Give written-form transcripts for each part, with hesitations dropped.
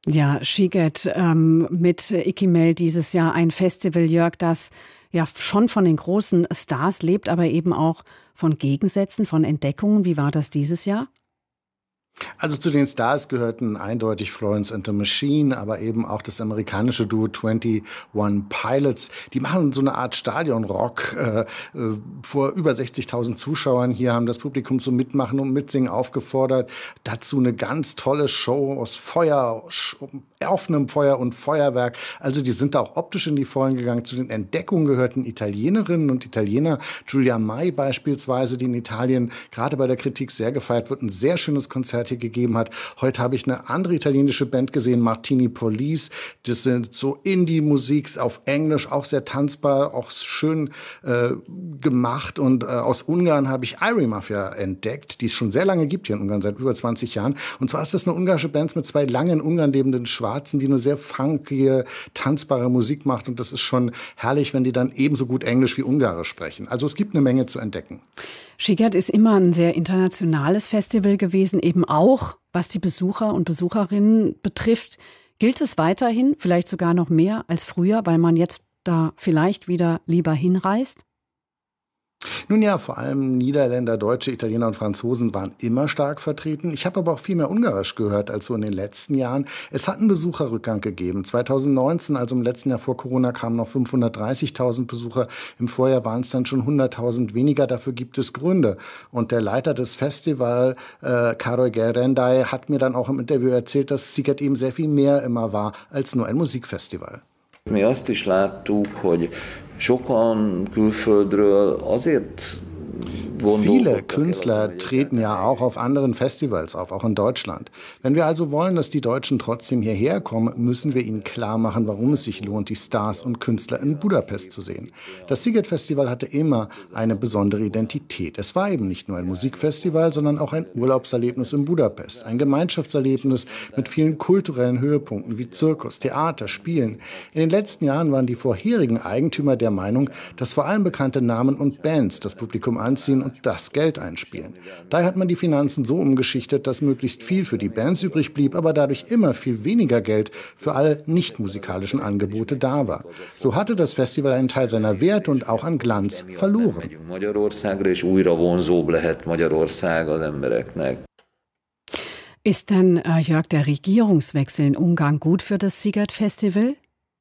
Ja, Sziget mit Ikimel dieses Jahr ein Festival, Jörg, das ja schon von den großen Stars lebt, aber eben auch von Gegensätzen, von Entdeckungen. Wie war das dieses Jahr? Also zu den Stars gehörten eindeutig Florence and the Machine, aber eben auch das amerikanische Duo 21 Pilots. Die machen so eine Art Stadionrock vor über 60.000 Zuschauern. Hier haben das Publikum zum Mitmachen und Mitsingen aufgefordert. Dazu eine ganz tolle Show aus Feuer, offenem Feuer und Feuerwerk. Also die sind da auch optisch in die Vollen gegangen. Zu den Entdeckungen gehörten Italienerinnen und Italiener. Giulia Mai beispielsweise, die in Italien gerade bei der Kritik sehr gefeiert wird, ein sehr schönes Konzert hier gegeben hat. Heute habe ich eine andere italienische Band gesehen, Martini Police. Das sind so Indie-Musik auf Englisch, auch sehr tanzbar, auch schön gemacht. Und aus Ungarn habe ich Irie Mafia entdeckt, die es schon sehr lange gibt hier in Ungarn, seit über 20 Jahren. Und zwar ist das eine ungarische Band mit zwei lange in Ungarn lebenden Schwarzen, die eine sehr funkige, tanzbare Musik macht. Und das ist schon herrlich, wenn die dann ebenso gut Englisch wie Ungarisch sprechen. Also es gibt eine Menge zu entdecken. Sziget ist immer ein sehr internationales Festival gewesen, eben auch, was die Besucher und Besucherinnen betrifft. Gilt es weiterhin, vielleicht sogar noch mehr als früher, weil man jetzt da vielleicht wieder lieber hinreist? Nun ja, vor allem Niederländer, Deutsche, Italiener und Franzosen waren immer stark vertreten. Ich habe aber auch viel mehr Ungarisch gehört als so in den letzten Jahren. Es hat einen Besucherrückgang gegeben. 2019, also im letzten Jahr vor Corona, kamen noch 530.000 Besucher. Im Vorjahr waren es dann schon 100.000 weniger. Dafür gibt es Gründe. Und der Leiter des Festivals, Károly Gerendai, hat mir dann auch im Interview erzählt, dass Sziget eben sehr viel mehr immer war als nur ein Musikfestival. Mi azt is láttuk, hogy sokan külföldről azért Viele Künstler treten ja auch auf anderen Festivals auf, auch in Deutschland. Wenn wir also wollen, dass die Deutschen trotzdem hierher kommen, müssen wir ihnen klar machen, warum es sich lohnt, die Stars und Künstler in Budapest zu sehen. Das Sziget-Festival hatte immer eine besondere Identität. Es war eben nicht nur ein Musikfestival, sondern auch ein Urlaubserlebnis in Budapest. Ein Gemeinschaftserlebnis mit vielen kulturellen Höhepunkten wie Zirkus, Theater, Spielen. In den letzten Jahren waren die vorherigen Eigentümer der Meinung, dass vor allem bekannte Namen und Bands das Publikum anziehen und das Geld einspielen. Daher hat man die Finanzen so umgeschichtet, dass möglichst viel für die Bands übrig blieb, aber dadurch immer viel weniger Geld für alle nicht-musikalischen Angebote da war. So hatte das Festival einen Teil seiner Werte und auch an Glanz verloren. Ist denn, Jörg, der Regierungswechsel in Ungarn gut für das Sziget-Festival?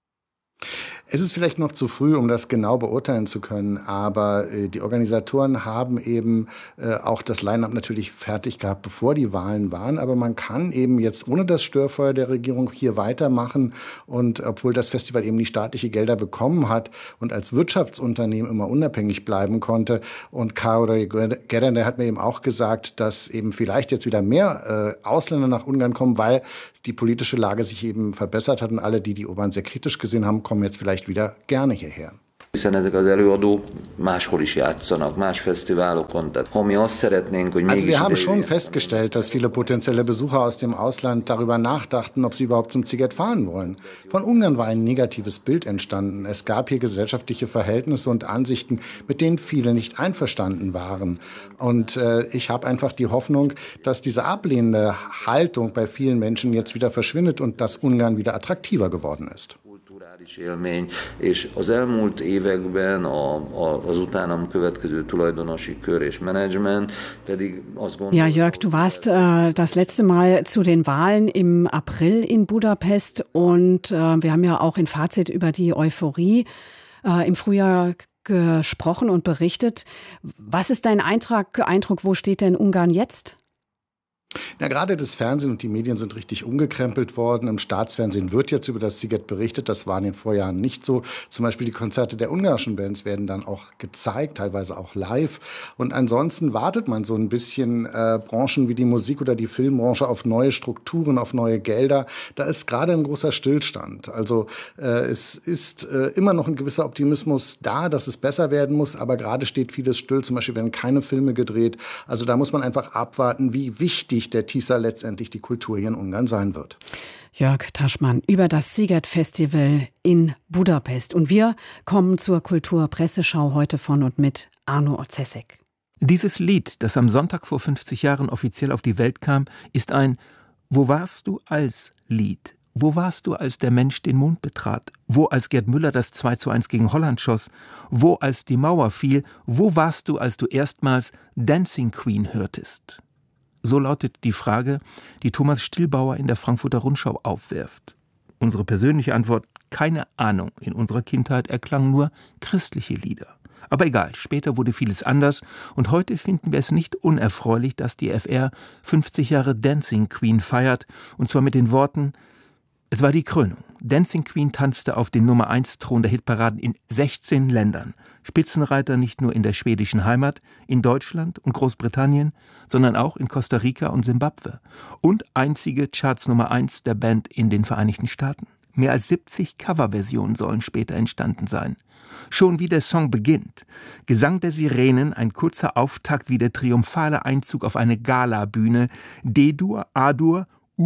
Es ist vielleicht noch zu früh, um das genau beurteilen zu können, aber die Organisatoren haben eben auch das Line-up natürlich fertig gehabt, bevor die Wahlen waren. Aber man kann eben jetzt ohne das Störfeuer der Regierung hier weitermachen. Und obwohl das Festival eben nicht staatliche Gelder bekommen hat und als Wirtschaftsunternehmen immer unabhängig bleiben konnte. Und Károly Gerendai hat mir eben auch gesagt, dass eben vielleicht jetzt wieder mehr Ausländer nach Ungarn kommen, weil die politische Lage sich eben verbessert hat und alle, die Orbán sehr kritisch gesehen haben, kommen jetzt vielleicht wieder gerne hierher. Hiszen ezek az előadók máshol is játszanak, más fesztiválokon. Tehát ha mi azt szeretnénk, hogy Also wir haben schon festgestellt, dass viele potenzielle Besucher aus dem Ausland darüber nachdachten, ob sie überhaupt zum Sziget fahren wollen. Von Ungarn war ein negatives Bild entstanden. Es gab hier gesellschaftliche Verhältnisse und Ansichten, mit denen viele nicht einverstanden waren. Und ich habe einfach die Hoffnung, dass diese ablehnende Haltung bei vielen Menschen jetzt wieder verschwindet und dass Ungarn wieder attraktiver geworden ist. Élmény, és az elmúlt években az utánam következő tulajdonosi kör és menedzsment pedig azt gondolom... Ja, Jörg, du warst das letzte Mal zu den Wahlen im April in Budapest und wir haben ja auch in Fazit über die Euphorie im Frühjahr gesprochen und berichtet. Was ist dein Eindruck, wo steht denn Ungarn jetzt? Ja, gerade das Fernsehen und die Medien sind richtig umgekrempelt worden. Im Staatsfernsehen wird jetzt über das Sziget berichtet. Das war in den Vorjahren nicht so. Zum Beispiel die Konzerte der ungarischen Bands werden dann auch gezeigt, teilweise auch live. Und ansonsten wartet man so ein bisschen Branchen wie die Musik- oder die Filmbranche auf neue Strukturen, auf neue Gelder. Da ist gerade ein großer Stillstand. Also es ist immer noch ein gewisser Optimismus da, dass es besser werden muss. Aber gerade steht vieles still. Zum Beispiel werden keine Filme gedreht. Also da muss man einfach abwarten, wie wichtig der TISA letztendlich die Kultur hier in Ungarn sein wird. Jörg Taschmann über das Sziget-Festival in Budapest. Und wir kommen zur Kulturpresseschau heute von und mit Arno Otzesek. Dieses Lied, das am Sonntag vor 50 Jahren offiziell auf die Welt kam, ist ein »Wo warst du als« Lied. Wo warst du, als der Mensch den Mond betrat? Wo, als Gerd Müller das 2:1 gegen Holland schoss? Wo, als die Mauer fiel? Wo warst du, als du erstmals Dancing Queen hörtest? So lautet die Frage, die Thomas Stillbauer in der Frankfurter Rundschau aufwirft. Unsere persönliche Antwort: keine Ahnung. In unserer Kindheit erklangen nur christliche Lieder. Aber egal, später wurde vieles anders und heute finden wir es nicht unerfreulich, dass die FR 50 Jahre Dancing Queen feiert, und zwar mit den Worten: Es war die Krönung. Dancing Queen tanzte auf den Nummer-1-Thron der Hitparaden in 16 Ländern. Spitzenreiter nicht nur in der schwedischen Heimat, in Deutschland und Großbritannien, sondern auch in Costa Rica und Simbabwe. Und einzige Charts Nummer 1 der Band in den Vereinigten Staaten. Mehr als 70 Coverversionen sollen später entstanden sein. Schon wie der Song beginnt. Gesang der Sirenen, ein kurzer Auftakt wie der triumphale Einzug auf eine Galabühne. D-Dur, A-Dur,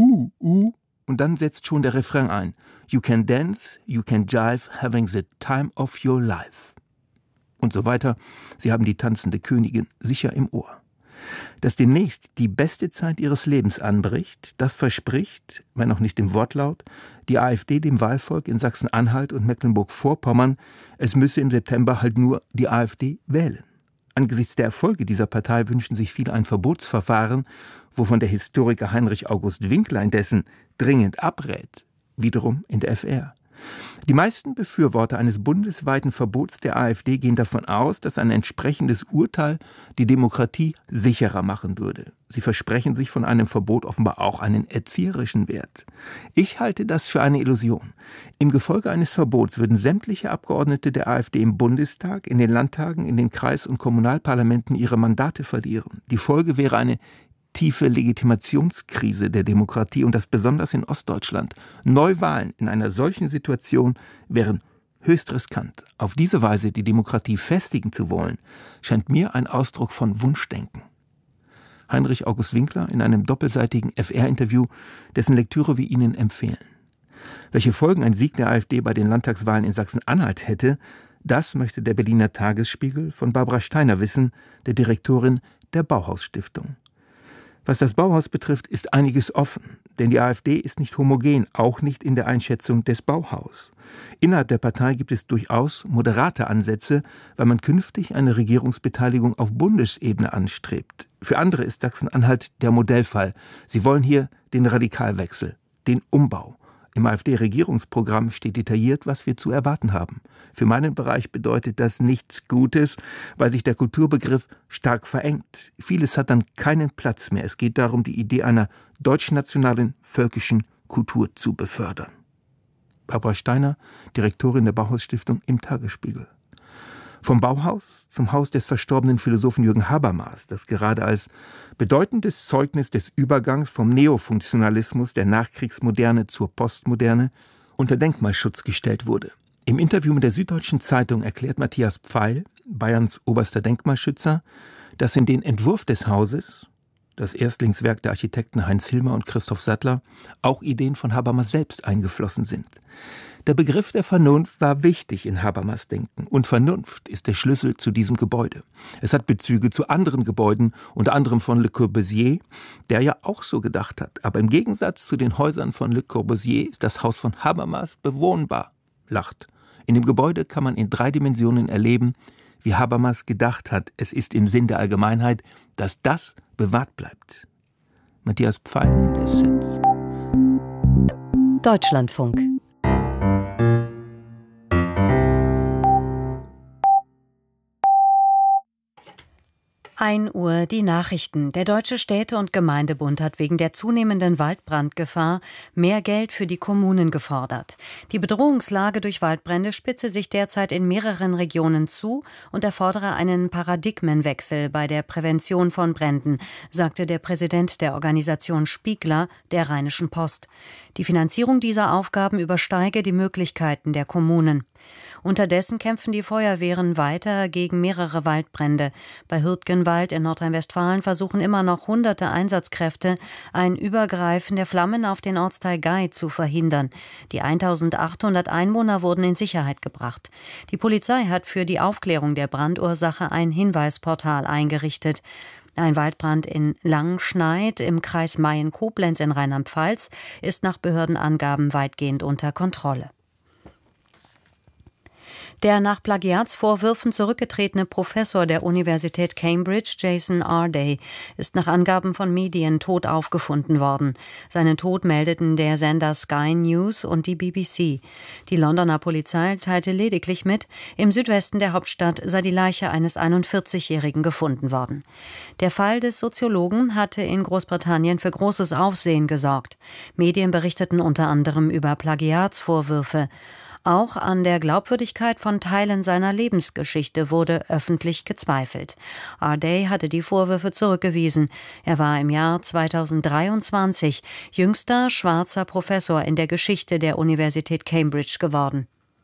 und dann setzt schon der Refrain ein. You can dance, you can jive, having the time of your life. Und so weiter. Sie haben die tanzende Königin sicher im Ohr. Dass demnächst die beste Zeit ihres Lebens anbricht, das verspricht, wenn auch nicht im Wortlaut, die AfD dem Wahlvolk in Sachsen-Anhalt und Mecklenburg-Vorpommern, es müsse im September halt nur die AfD wählen. Angesichts der Erfolge dieser Partei wünschen sich viele ein Verbotsverfahren, wovon der Historiker Heinrich August Winkler indessen dringend abrät, wiederum in der FR. Die meisten Befürworter eines bundesweiten Verbots der AfD gehen davon aus, dass ein entsprechendes Urteil die Demokratie sicherer machen würde. Sie versprechen sich von einem Verbot offenbar auch einen erzieherischen Wert. Ich halte das für eine Illusion. Im Gefolge eines Verbots würden sämtliche Abgeordnete der AfD im Bundestag, in den Landtagen, in den Kreis- und Kommunalparlamenten ihre Mandate verlieren. Die Folge wäre eine tiefe Legitimationskrise der Demokratie, und das besonders in Ostdeutschland. Neuwahlen in einer solchen Situation wären höchst riskant. Auf diese Weise die Demokratie festigen zu wollen, scheint mir ein Ausdruck von Wunschdenken. Heinrich August Winkler in einem doppelseitigen FR-Interview, dessen Lektüre wir Ihnen empfehlen. Welche Folgen ein Sieg der AfD bei den Landtagswahlen in Sachsen-Anhalt hätte, das möchte der Berliner Tagesspiegel von Barbara Steiner wissen, der Direktorin der Bauhaus-Stiftung. Was das Bauhaus betrifft, ist einiges offen, denn die AfD ist nicht homogen, auch nicht in der Einschätzung des Bauhaus. Innerhalb der Partei gibt es durchaus moderate Ansätze, weil man künftig eine Regierungsbeteiligung auf Bundesebene anstrebt. Für andere ist Sachsen-Anhalt der Modellfall. Sie wollen hier den Radikalwechsel, den Umbau. Im AfD-Regierungsprogramm steht detailliert, was wir zu erwarten haben. Für meinen Bereich bedeutet das nichts Gutes, weil sich der Kulturbegriff stark verengt. Vieles hat dann keinen Platz mehr. Es geht darum, die Idee einer deutschnationalen, völkischen Kultur zu befördern. Barbara Steiner, Direktorin der Bauhaus-Stiftung im Tagesspiegel. Vom Bauhaus zum Haus des verstorbenen Philosophen Jürgen Habermas, das gerade als bedeutendes Zeugnis des Übergangs vom Neofunktionalismus der Nachkriegsmoderne zur Postmoderne unter Denkmalschutz gestellt wurde. Im Interview mit der Süddeutschen Zeitung erklärt Matthias Pfeil, Bayerns oberster Denkmalschützer, dass in den Entwurf des Hauses, das Erstlingswerk der Architekten Heinz Hilmer und Christoph Sattler, auch Ideen von Habermas selbst eingeflossen sind. Der Begriff der Vernunft war wichtig in Habermas Denken, und Vernunft ist der Schlüssel zu diesem Gebäude. Es hat Bezüge zu anderen Gebäuden, unter anderem von Le Corbusier, der ja auch so gedacht hat. Aber im Gegensatz zu den Häusern von Le Corbusier ist das Haus von Habermas bewohnbar, lacht. In dem Gebäude kann man in 3 Dimensionen erleben, wie Habermas gedacht hat. Es ist im Sinn der Allgemeinheit, dass das bewahrt bleibt. Matthias Pfeil in der SZ. Deutschlandfunk. Uhr die Nachrichten. Der Deutsche Städte- und Gemeindebund hat wegen der zunehmenden Waldbrandgefahr mehr Geld für die Kommunen gefordert. Die Bedrohungslage durch Waldbrände spitze sich derzeit in mehreren Regionen zu und erfordere einen Paradigmenwechsel bei der Prävention von Bränden, sagte der Präsident der Organisation Spiegler der Rheinischen Post. Die Finanzierung dieser Aufgaben übersteige die Möglichkeiten der Kommunen. Unterdessen kämpfen die Feuerwehren weiter gegen mehrere Waldbrände. Bei Hürtgenwald in Nordrhein-Westfalen versuchen immer noch hunderte Einsatzkräfte, ein Übergreifen der Flammen auf den Ortsteil Gei zu verhindern. Die 1800 Einwohner wurden in Sicherheit gebracht. Die Polizei hat für die Aufklärung der Brandursache ein Hinweisportal eingerichtet. Ein Waldbrand in Langschneid im Kreis Mayen-Koblenz in Rheinland-Pfalz ist nach Behördenangaben weitgehend unter Kontrolle. Der nach Plagiatsvorwürfen zurückgetretene Professor der Universität Cambridge, Jason Arday, ist nach Angaben von Medien tot aufgefunden worden. Seinen Tod meldeten der Sender Sky News und die BBC. Die Londoner Polizei teilte lediglich mit, im Südwesten der Hauptstadt sei die Leiche eines 41-Jährigen gefunden worden. Der Fall des Soziologen hatte in Großbritannien für großes Aufsehen gesorgt. Medien berichteten unter anderem über Plagiatsvorwürfe. Auch an der Glaubwürdigkeit von Teilen seiner Lebensgeschichte wurde öffentlich gezweifelt. Arday hatte die Vorwürfe zurückgewiesen. Er war im Jahr 2023 jüngster schwarzer Professor in der Geschichte der Universität Cambridge geworden.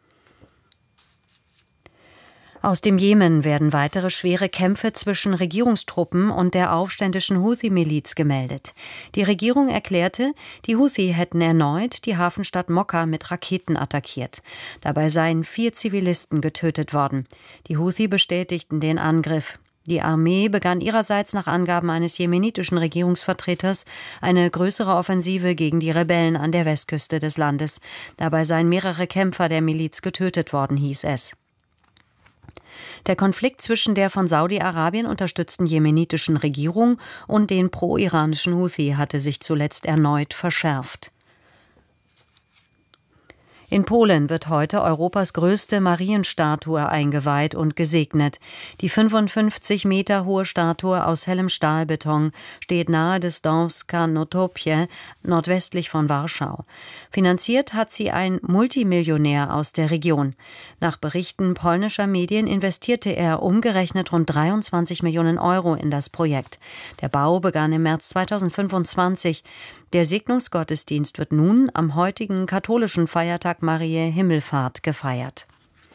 Aus dem Jemen werden weitere schwere Kämpfe zwischen Regierungstruppen und der aufständischen Houthi-Miliz gemeldet. Die Regierung erklärte, die Houthi hätten erneut die Hafenstadt Mokka mit Raketen attackiert. Dabei seien 4 Zivilisten getötet worden. Die Houthi bestätigten den Angriff. Die Armee begann ihrerseits nach Angaben eines jemenitischen Regierungsvertreters eine größere Offensive gegen die Rebellen an der Westküste des Landes. Dabei seien mehrere Kämpfer der Miliz getötet worden, hieß es. Der Konflikt zwischen der von Saudi-Arabien unterstützten jemenitischen Regierung und den pro-iranischen Houthi hatte sich zuletzt erneut verschärft. In Polen wird heute Europas größte Marienstatue eingeweiht und gesegnet. Die 55 Meter hohe Statue aus hellem Stahlbeton steht nahe des Dorfs Karnotopie, nordwestlich von Warschau. Finanziert hat sie ein Multimillionär aus der Region. Nach Berichten polnischer Medien investierte er umgerechnet rund 23 Millionen Euro in das Projekt. Der Bau begann im März 2025. Der Segnungsgottesdienst wird nun am heutigen katholischen Feiertag Mariä Himmelfahrt gefeiert.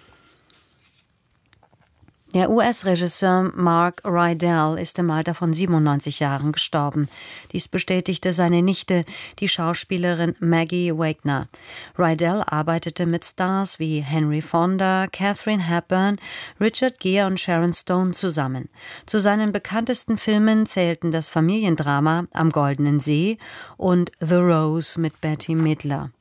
Der US-Regisseur Mark Rydell ist im Alter von 97 Jahren gestorben. Dies bestätigte seine Nichte, die Schauspielerin Maggie Wagner. Rydell arbeitete mit Stars wie Henry Fonda, Katharine Hepburn, Richard Gere und Sharon Stone zusammen. Zu seinen bekanntesten Filmen zählten das Familiendrama Am Goldenen See und The Rose mit Bette Midler.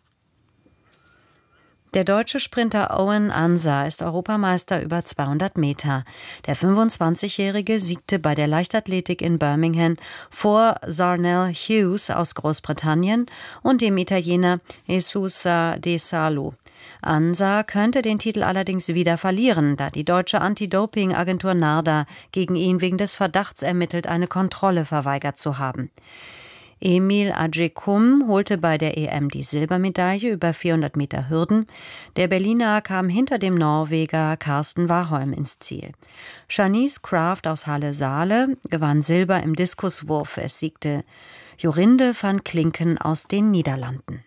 Der deutsche Sprinter Owen Ansa ist Europameister über 200 Meter. Der 25-Jährige siegte bei der Leichtathletik in Birmingham vor Zarnell Hughes aus Großbritannien und dem Italiener Esusa De Salo. Ansa könnte den Titel allerdings wieder verlieren, da die deutsche Anti-Doping-Agentur NADA gegen ihn wegen des Verdachts ermittelt, eine Kontrolle verweigert zu haben. Emil Adjekum holte bei der EM die Silbermedaille über 400 Meter Hürden. Der Berliner kam hinter dem Norweger Karsten Warholm ins Ziel. Shanice Kraft aus Halle-Saale gewann Silber im Diskuswurf. Es siegte Jorinde van Klinken aus den Niederlanden.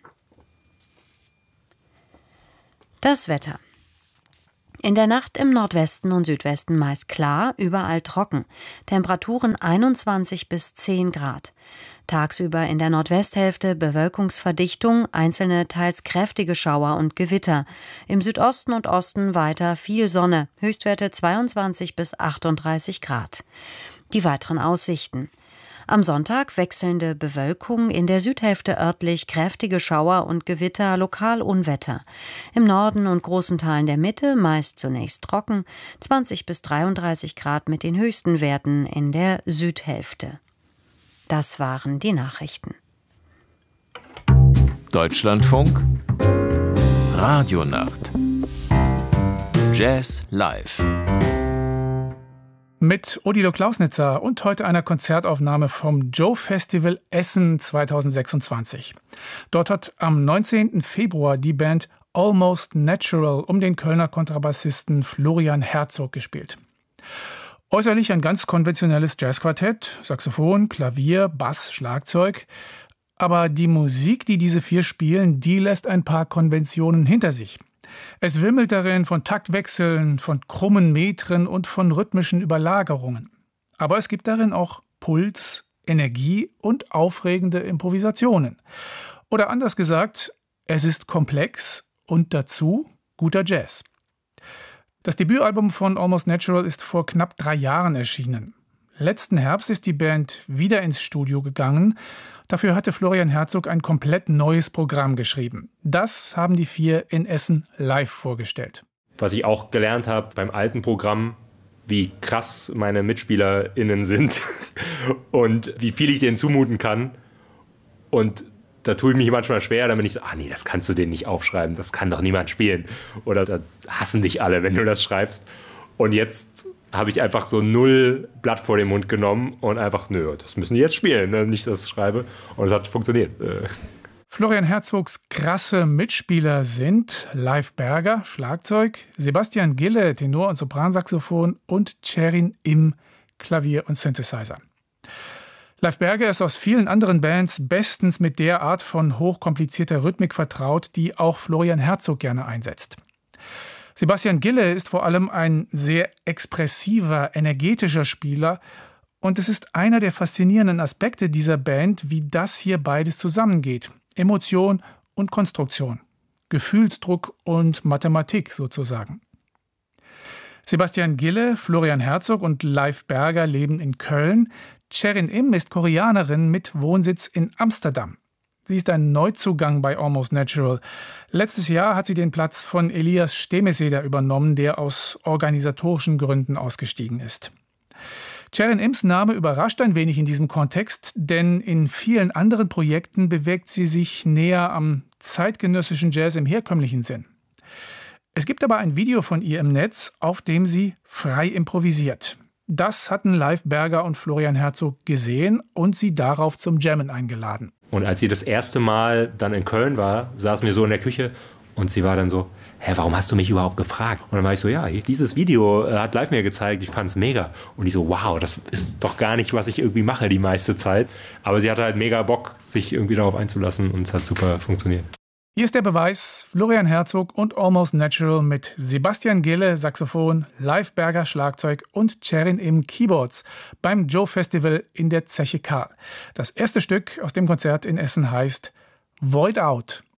Das Wetter. In der Nacht im Nordwesten und Südwesten meist klar, überall trocken. Temperaturen 21 bis 10 Grad. Tagsüber in der Nordwesthälfte Bewölkungsverdichtung, einzelne teils kräftige Schauer und Gewitter. Im Südosten und Osten weiter viel Sonne, Höchstwerte 22 bis 38 Grad. Die weiteren Aussichten. Am Sonntag wechselnde Bewölkung, in der Südhälfte örtlich kräftige Schauer und Gewitter, lokal Unwetter. Im Norden und großen Teilen der Mitte meist zunächst trocken, 20 bis 33 Grad mit den höchsten Werten in der Südhälfte. Das waren die Nachrichten. Deutschlandfunk Radionacht Jazz live mit Odilo Klausnitzer und heute einer Konzertaufnahme vom Joe Festival Essen 2026. Dort hat am 19. Februar die Band Almost Natural um den Kölner Kontrabassisten Florian Herzog gespielt. Äußerlich ein ganz konventionelles Jazzquartett, Saxophon, Klavier, Bass, Schlagzeug. Aber die Musik, die diese 4 spielen, die lässt ein paar Konventionen hinter sich. Es wimmelt darin von Taktwechseln, von krummen Metren und von rhythmischen Überlagerungen. Aber es gibt darin auch Puls, Energie und aufregende Improvisationen. Oder anders gesagt, es ist komplex und dazu guter Jazz. Das Debütalbum von Almost Natural ist vor knapp 3 Jahren erschienen. Letzten Herbst ist die Band wieder ins Studio gegangen. Dafür hatte Florian Herzog ein komplett neues Programm geschrieben. Das haben die 4 in Essen live vorgestellt. Was ich auch gelernt habe beim alten Programm, wie krass meine MitspielerInnen sind und wie viel ich denen zumuten kann. Und da tue ich mich manchmal schwer, dann bin ich so, nee, das kannst du denen nicht aufschreiben, das kann doch niemand spielen. Oder da hassen dich alle, wenn du das schreibst. Und jetzt habe ich einfach so 0 Blatt vor den Mund genommen und einfach, das müssen die jetzt spielen, ne? Nicht, dass ich schreibe. Und es hat funktioniert. Florian Herzogs krasse Mitspieler sind Leif Berger, Schlagzeug, Sebastian Gille, Tenor- und Sopransaxophon und Cherin Im, Klavier und Synthesizer. Leif Berger ist aus vielen anderen Bands bestens mit der Art von hochkomplizierter Rhythmik vertraut, die auch Florian Herzog gerne einsetzt. Sebastian Gille ist vor allem ein sehr expressiver, energetischer Spieler und es ist einer der faszinierenden Aspekte dieser Band, wie das hier beides zusammengeht. Emotion und Konstruktion, Gefühlsdruck und Mathematik sozusagen. Sebastian Gille, Florian Herzog und Leif Berger leben in Köln. Cherin Im ist Koreanerin mit Wohnsitz in Amsterdam. Sie ist ein Neuzugang bei Almost Natural. Letztes Jahr hat sie den Platz von Elias Stemeseder übernommen, der aus organisatorischen Gründen ausgestiegen ist. Cherin Ims Name überrascht ein wenig in diesem Kontext, denn in vielen anderen Projekten bewegt sie sich näher am zeitgenössischen Jazz im herkömmlichen Sinn. Es gibt aber ein Video von ihr im Netz, auf dem sie frei improvisiert. Das hatten Leif Berger und Florian Herzog gesehen und sie darauf zum Jammen eingeladen. Und als sie das erste Mal dann in Köln war, saßen wir so in der Küche und sie war dann so, warum hast du mich überhaupt gefragt? Und dann war ich so, dieses Video hat Leif mir gezeigt, ich fand's mega. Und ich so, wow, das ist doch gar nicht, was ich irgendwie mache die meiste Zeit. Aber sie hatte halt mega Bock, sich irgendwie darauf einzulassen und es hat super funktioniert. Hier ist der Beweis: Florian Herzog und Almost Natural mit Sebastian Gille, Saxophon, Leif Berger, Schlagzeug und Cherin Im, Keyboards beim Joe Festival in der Zeche Karl. Das erste Stück aus dem Konzert in Essen heißt Void Out.